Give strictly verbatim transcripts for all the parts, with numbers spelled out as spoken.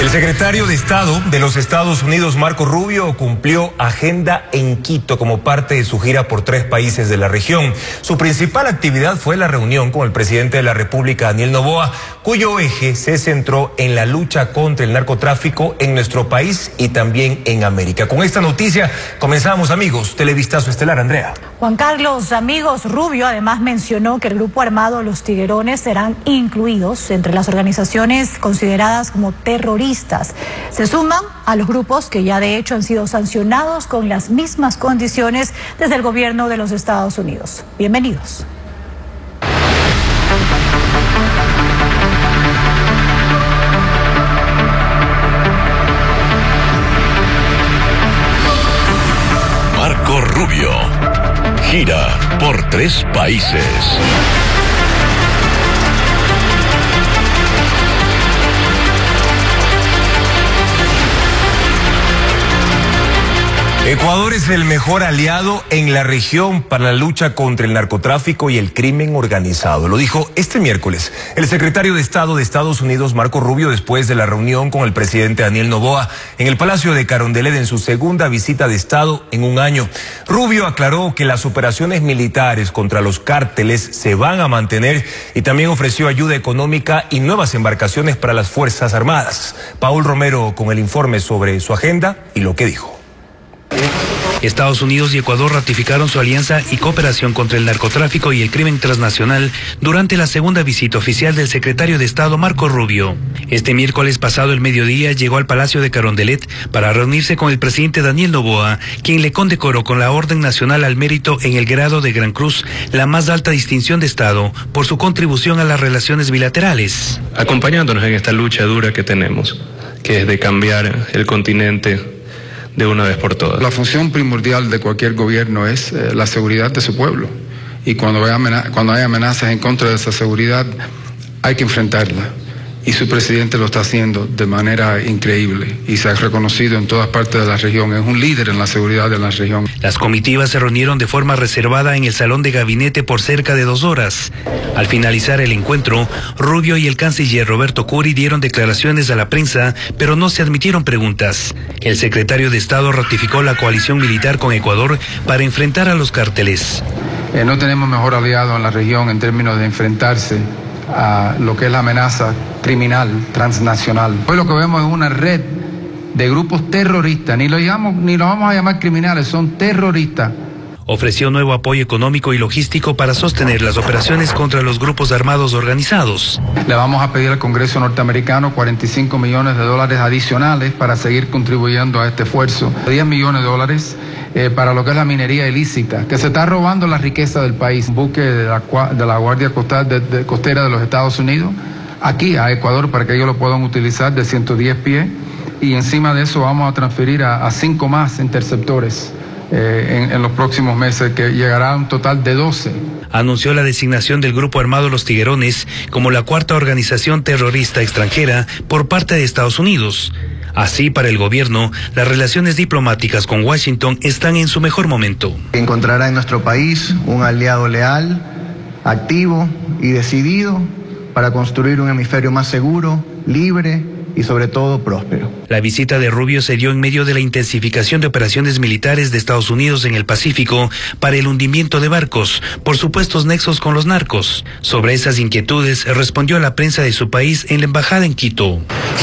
El secretario de Estado de los Estados Unidos, Marco Rubio, cumplió agenda en Quito como parte de su gira por tres países de la región. Su principal actividad fue la reunión con el presidente de la República, Daniel Noboa, cuyo eje se centró en la lucha contra el narcotráfico en nuestro país y también en América. Con esta noticia comenzamos, amigos. Televistazo estelar, Andrea. Juan Carlos, amigos, Rubio además mencionó que el grupo armado Los Tiguerones serán incluidos entre las organizaciones consideradas como terroristas. Se suman a los grupos que ya de hecho han sido sancionados con las mismas condiciones desde el gobierno de los Estados Unidos. Bienvenidos. Marco Rubio gira por tres países. Ecuador es el mejor aliado en la región para la lucha contra el narcotráfico y el crimen organizado. Lo dijo este miércoles el secretario de Estado de Estados Unidos, Marco Rubio, después de la reunión con el presidente Daniel Noboa en el Palacio de Carondelet en su segunda visita de Estado en un año. Rubio aclaró que las operaciones militares contra los cárteles se van a mantener y también ofreció ayuda económica y nuevas embarcaciones para las Fuerzas Armadas. Paul Romero con el informe sobre su agenda y lo que dijo. Estados Unidos y Ecuador ratificaron su alianza y cooperación contra el narcotráfico y el crimen transnacional durante la segunda visita oficial del secretario de Estado Marco Rubio. Este miércoles pasado el mediodía llegó al Palacio de Carondelet para reunirse con el presidente Daniel Noboa, quien le condecoró con la Orden Nacional al Mérito en el grado de Gran Cruz, la más alta distinción de Estado, por su contribución a las relaciones bilaterales. Acompañándonos en esta lucha dura que tenemos, que es de cambiar el continente de una vez por todas. La función primordial de cualquier gobierno es eh, la seguridad de su pueblo, y cuando hay, amenazas, cuando hay amenazas en contra de esa seguridad hay que enfrentarla, y su presidente lo está haciendo de manera increíble y se ha reconocido en todas partes de la región. Es un líder en la seguridad de la región. Las comitivas se reunieron de forma reservada en el salón de gabinete por cerca de dos horas. Al finalizar el encuentro, Rubio y el canciller Roberto Curi dieron declaraciones a la prensa, pero no se admitieron preguntas. El secretario de Estado ratificó la coalición militar con Ecuador para enfrentar a los cárteles. Eh, no tenemos mejor aliado en la región en términos de enfrentarse a lo que es la amenaza criminal transnacional. Hoy lo que vemos es una red de grupos terroristas, ni lo llamamos, ni lo vamos a llamar criminales, son terroristas. Ofreció nuevo apoyo económico y logístico para sostener las operaciones contra los grupos armados organizados. Le vamos a pedir al Congreso norteamericano cuarenta y cinco millones de dólares adicionales para seguir contribuyendo a este esfuerzo. diez millones de dólares eh, para lo que es la minería ilícita, que se está robando la riqueza del país. Buque de la, de la Guardia Costera de, de, Costera de los Estados Unidos, aquí a Ecuador, para que ellos lo puedan utilizar, de ciento diez pies. Y encima de eso vamos a transferir a, a cinco más interceptores Eh, en, en los próximos meses, que llegará a un total de doce. Anunció la designación del grupo armado Los Tiguerones como la cuarta organización terrorista extranjera por parte de Estados Unidos. Así, para el gobierno, las relaciones diplomáticas con Washington están en su mejor momento. Encontrará en nuestro país un aliado leal, activo y decidido para construir un hemisferio más seguro, libre y sobre todo próspero. La visita de Rubio se dio en medio de la intensificación de operaciones militares de Estados Unidos en el Pacífico para el hundimiento de barcos por supuestos nexos con los narcos. Sobre esas inquietudes respondió a la prensa de su país en la embajada en Quito.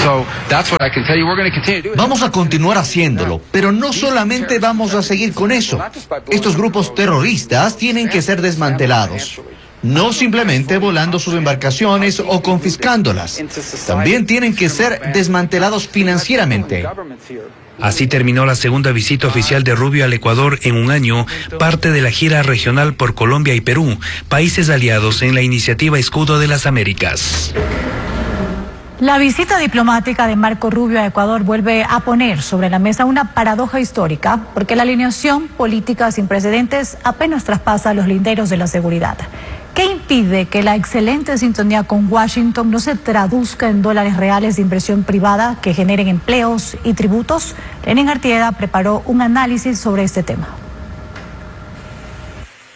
Vamos a continuar haciéndolo, pero no solamente vamos a seguir con eso. Estos grupos terroristas tienen que ser desmantelados. No simplemente volando sus embarcaciones o confiscándolas. También tienen que ser desmantelados financieramente. Así terminó la segunda visita oficial de Rubio al Ecuador en un año, parte de la gira regional por Colombia y Perú, países aliados en la iniciativa Escudo de las Américas. La visita diplomática de Marco Rubio a Ecuador vuelve a poner sobre la mesa una paradoja histórica, porque la alineación política sin precedentes apenas traspasa los linderos de la seguridad. ¿Qué impide que la excelente sintonía con Washington no se traduzca en dólares reales de inversión privada que generen empleos y tributos? Lenin Artieda preparó un análisis sobre este tema.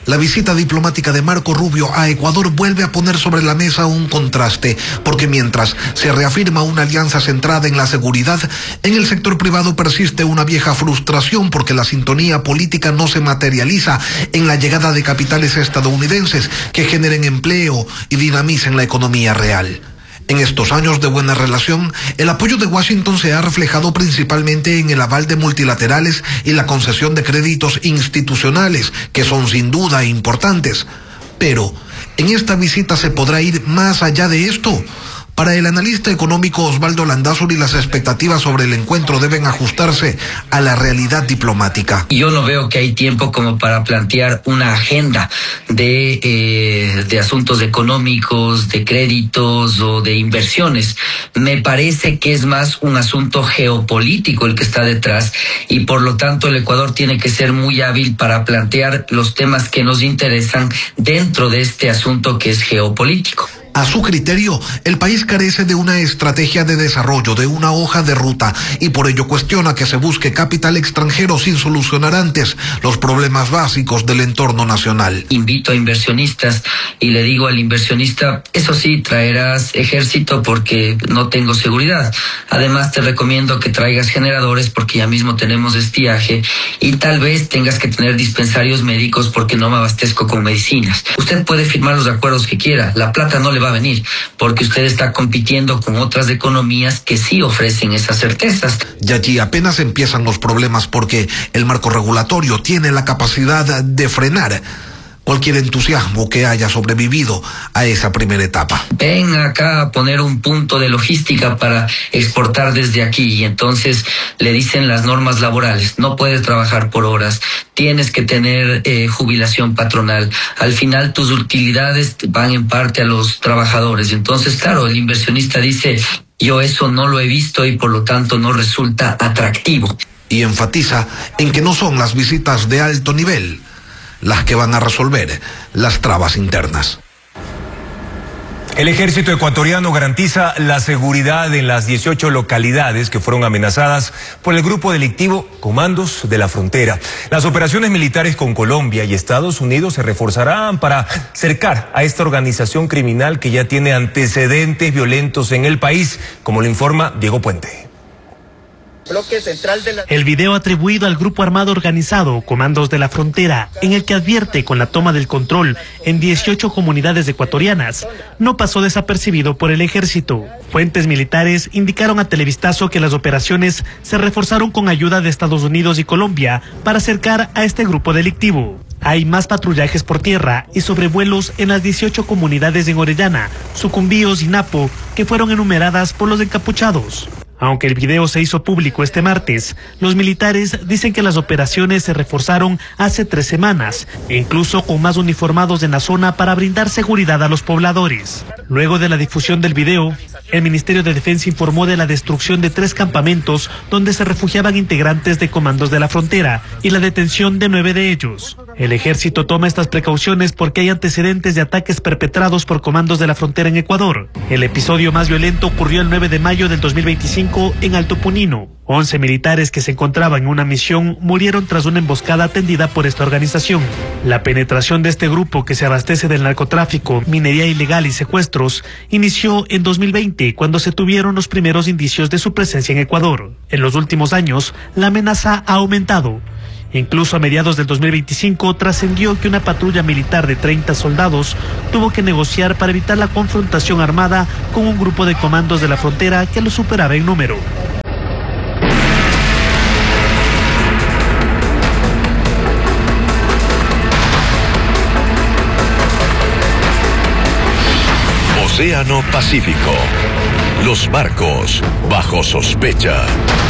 La visita diplomática de Marco Rubio a Ecuador vuelve a poner sobre la mesa un contraste, porque mientras se reafirma una alianza centrada en la seguridad, en el sector privado persiste una vieja frustración porque la sintonía política no se materializa en la llegada de capitales estadounidenses que generen empleo y dinamicen la economía real. En estos años de buena relación, el apoyo de Washington se ha reflejado principalmente en el aval de multilaterales y la concesión de créditos institucionales, que son sin duda importantes. Pero, ¿en esta visita se podrá ir más allá de esto? Para el analista económico Osvaldo Landázuri, las expectativas sobre el encuentro deben ajustarse a la realidad diplomática. Yo no veo que hay tiempo como para plantear una agenda de, eh, de asuntos económicos, de créditos o de inversiones. Me parece que es más un asunto geopolítico el que está detrás y por lo tanto el Ecuador tiene que ser muy hábil para plantear los temas que nos interesan dentro de este asunto que es geopolítico. A su criterio, el país carece de una estrategia de desarrollo, de una hoja de ruta, y por ello cuestiona que se busque capital extranjero sin solucionar antes los problemas básicos del entorno nacional. Invito a inversionistas y le digo al inversionista, eso sí, traerás ejército porque no tengo seguridad. Además te recomiendo que traigas generadores porque ya mismo tenemos estiaje y tal vez tengas que tener dispensarios médicos porque no me abastezco con medicinas. Usted puede firmar los acuerdos que quiera, la plata no le va a venir, porque usted está compitiendo con otras economías que sí ofrecen esas certezas. Y allí apenas empiezan los problemas porque el marco regulatorio tiene la capacidad de frenar cualquier entusiasmo que haya sobrevivido a esa primera etapa. Ven acá a poner un punto de logística para exportar desde aquí y entonces le dicen las normas laborales, no puedes trabajar por horas, tienes que tener eh, jubilación patronal, al final tus utilidades van en parte a los trabajadores, entonces claro, el inversionista dice, yo eso no lo he visto y por lo tanto no resulta atractivo. Y enfatiza en que no son las visitas de alto nivel las que van a resolver las trabas internas. El ejército ecuatoriano garantiza la seguridad en las dieciocho localidades que fueron amenazadas por el grupo delictivo Comandos de la Frontera. Las operaciones militares con Colombia y Estados Unidos se reforzarán para cercar a esta organización criminal que ya tiene antecedentes violentos en el país, como lo informa Diego Puente. El video atribuido al grupo armado organizado Comandos de la Frontera, en el que advierte con la toma del control en dieciocho comunidades ecuatorianas, no pasó desapercibido por el ejército. Fuentes militares indicaron a Televistazo que las operaciones se reforzaron con ayuda de Estados Unidos y Colombia para acercar a este grupo delictivo. Hay más patrullajes por tierra y sobrevuelos en las dieciocho comunidades en Orellana, Sucumbíos y Napo, que fueron enumeradas por los encapuchados. Aunque el video se hizo público este martes, los militares dicen que las operaciones se reforzaron hace tres semanas, incluso con más uniformados en la zona para brindar seguridad a los pobladores. Luego de la difusión del video, el Ministerio de Defensa informó de la destrucción de tres campamentos donde se refugiaban integrantes de Comandos de la Frontera y la detención de nueve de ellos. El ejército toma estas precauciones porque hay antecedentes de ataques perpetrados por Comandos de la Frontera en Ecuador. El episodio más violento ocurrió el nueve de mayo del dos mil veinticinco en Alto Punino. once militares que se encontraban en una misión murieron tras una emboscada atendida por esta organización. La penetración de este grupo, que se abastece del narcotráfico, minería ilegal y secuestros, inició en dos mil veinte, cuando se tuvieron los primeros indicios de su presencia en Ecuador. En los últimos años, la amenaza ha aumentado. Incluso a mediados del dos mil veinticinco trascendió que una patrulla militar de treinta soldados tuvo que negociar para evitar la confrontación armada con un grupo de Comandos de la Frontera que lo superaba en número. Océano Pacífico. Los barcos bajo sospecha.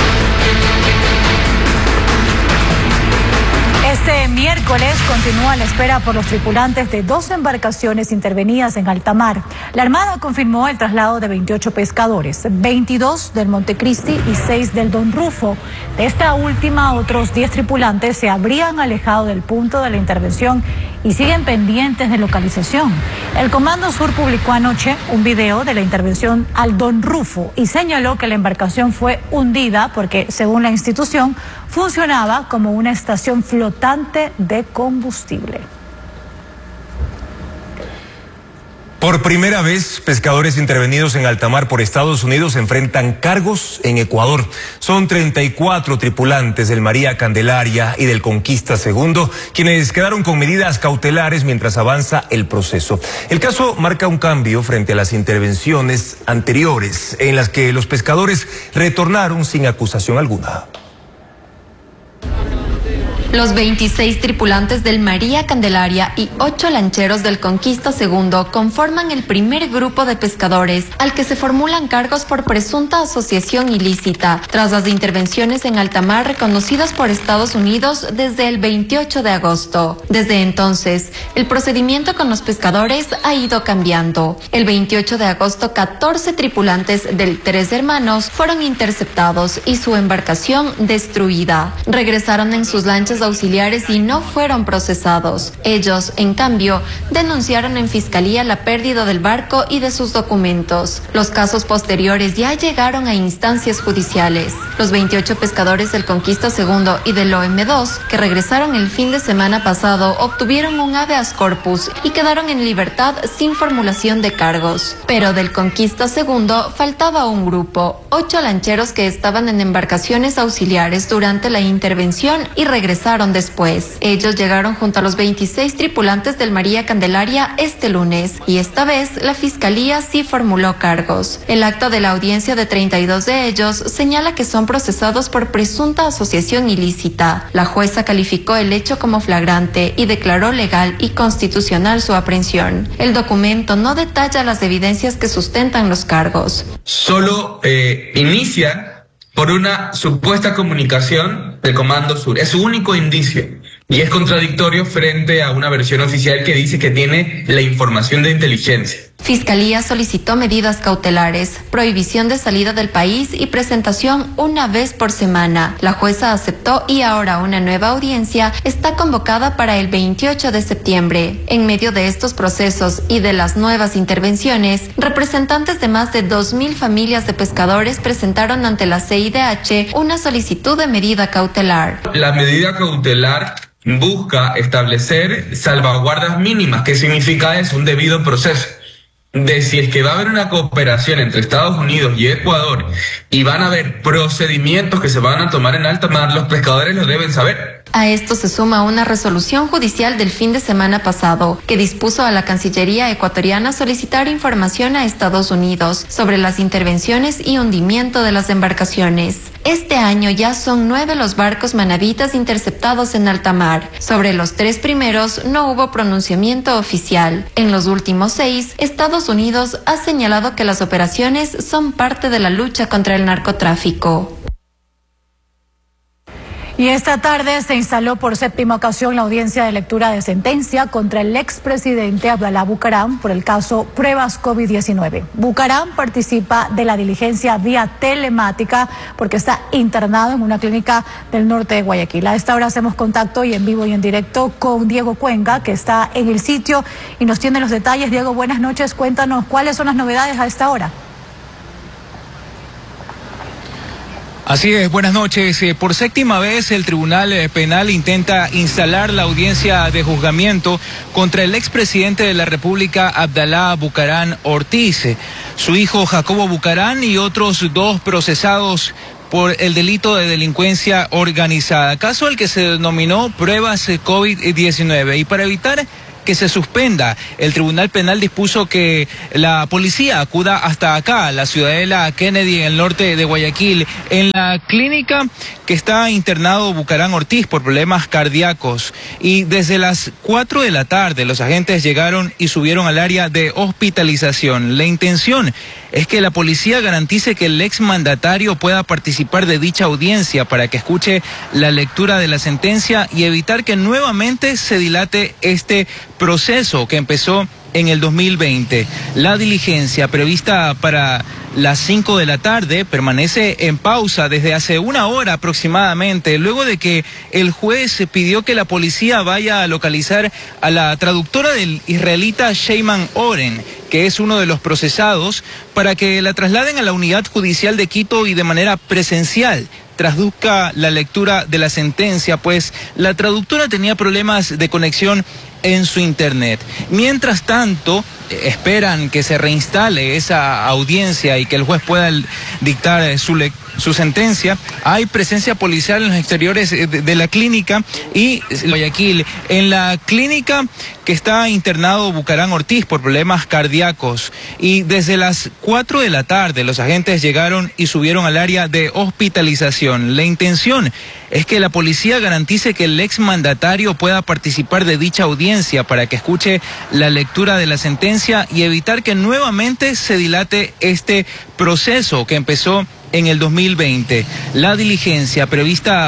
Este miércoles continúa la espera por los tripulantes de dos embarcaciones intervenidas en alta mar. La Armada confirmó el traslado de veintiocho pescadores, veintidós del Montecristi y seis del Don Rufo. De esta última, otros diez tripulantes se habrían alejado del punto de la intervención y siguen pendientes de localización. El Comando Sur publicó anoche un video de la intervención al Don Rufo y señaló que la embarcación fue hundida porque, según la institución, funcionaba como una estación flotante de combustible. Por primera vez, pescadores intervenidos en alta mar por Estados Unidos enfrentan cargos en Ecuador. Son treinta y cuatro tripulantes del María Candelaria y del Conquista Segundo, quienes quedaron con medidas cautelares mientras avanza el proceso. El caso marca un cambio frente a las intervenciones anteriores, en las que los pescadores retornaron sin acusación alguna. Los veintiséis tripulantes del María Candelaria y ocho lancheros del Conquista Segundo conforman el primer grupo de pescadores al que se formulan cargos por presunta asociación ilícita tras las intervenciones en alta mar reconocidas por Estados Unidos desde el veintiocho de agosto. Desde entonces, el procedimiento con los pescadores ha ido cambiando. El veintiocho de agosto, catorce tripulantes del Tres Hermanos fueron interceptados y su embarcación destruida. Regresaron en sus lanchas auxiliares y no fueron procesados. Ellos, en cambio, denunciaron en fiscalía la pérdida del barco y de sus documentos. Los casos posteriores ya llegaron a instancias judiciales. Los veintiocho pescadores del Conquista Segundo y del O M dos, que regresaron el fin de semana pasado, obtuvieron un habeas corpus y quedaron en libertad sin formulación de cargos. Pero del Conquista Segundo faltaba un grupo, ocho lancheros que estaban en embarcaciones auxiliares durante la intervención y regresaron después. Ellos llegaron junto a los veintiséis tripulantes del María Candelaria este lunes y esta vez la fiscalía sí formuló cargos. El acta de la audiencia de treinta y dos de ellos señala que son procesados por presunta asociación ilícita. La jueza calificó el hecho como flagrante y declaró legal y constitucional su aprehensión. El documento no detalla las evidencias que sustentan los cargos. Solo eh, inicia por una supuesta comunicación del Comando Sur. Es su único indicio y es contradictorio frente a una versión oficial que dice que tiene la información de inteligencia. Fiscalía solicitó medidas cautelares, prohibición de salida del país y presentación una vez por semana. La jueza aceptó y ahora una nueva audiencia está convocada para el veintiocho de septiembre. En medio de estos procesos y de las nuevas intervenciones, representantes de más de dos mil familias de pescadores presentaron ante la C I D H una solicitud de medida cautelar. La medida cautelar busca establecer salvaguardas mínimas. ¿Qué significa eso? Un debido proceso. De si es que va a haber una cooperación entre Estados Unidos y Ecuador y van a haber procedimientos que se van a tomar en alta mar, los pescadores lo deben saber. A esto se suma una resolución judicial del fin de semana pasado que dispuso a la Cancillería ecuatoriana solicitar información a Estados Unidos sobre las intervenciones y hundimiento de las embarcaciones. Este año ya son nueve los barcos manavitas interceptados en alta mar. Sobre los tres primeros no hubo pronunciamiento oficial. En los últimos seis, Estados Unidos ha señalado que las operaciones son parte de la lucha contra el narcotráfico. Y esta tarde se instaló por séptima ocasión la audiencia de lectura de sentencia contra el expresidente Abdalá Bucaram por el caso Pruebas COVID diecinueve. Bucaram participa de la diligencia vía telemática porque está internado en una clínica del norte de Guayaquil. A esta hora hacemos contacto y en vivo y en directo con Diego Cuenca, que está en el sitio y nos tiene los detalles. Diego, buenas noches. Cuéntanos cuáles son las novedades a esta hora. Así es, buenas noches. Eh, por séptima vez el Tribunal Penal intenta instalar la audiencia de juzgamiento contra el expresidente de la República, Abdalá Bucaram Ortiz, su hijo Jacobo Bucaram y otros dos procesados por el delito de delincuencia organizada, caso al que se denominó Pruebas COVID diecinueve. Y para evitar que se suspenda, el Tribunal Penal dispuso que la policía acuda hasta acá, la Ciudadela Kennedy, en el norte de Guayaquil, en la clínica que está internado Bucaram Ortiz por problemas cardíacos. Y desde las cuatro de la tarde los agentes llegaron y subieron al área de hospitalización. La intención es que la policía garantice que el exmandatario pueda participar de dicha audiencia para que escuche la lectura de la sentencia y evitar que nuevamente se dilate este proceso que empezó en el dos mil veinte. La diligencia prevista para las cinco de la tarde permanece en pausa desde hace una hora aproximadamente, luego de que el juez pidió que la policía vaya a localizar a la traductora del israelita Sheyman Oren, que es uno de los procesados, para que la trasladen a la unidad judicial de Quito y de manera presencial traduzca la lectura de la sentencia, pues la traductora tenía problemas de conexión en su internet. Mientras tanto, esperan que se reinstale esa audiencia y que el juez pueda dictar su lectura. Su sentencia. Hay presencia policial en los exteriores de, de la clínica y Guayaquil. En la clínica que está internado Bucarán Ortiz por problemas cardíacos. Y desde las cuatro de la tarde los agentes llegaron y subieron al área de hospitalización. La intención es que la policía garantice que el exmandatario pueda participar de dicha audiencia para que escuche la lectura de la sentencia y evitar que nuevamente se dilate este proceso que empezó en el dos mil veinte. La diligencia prevista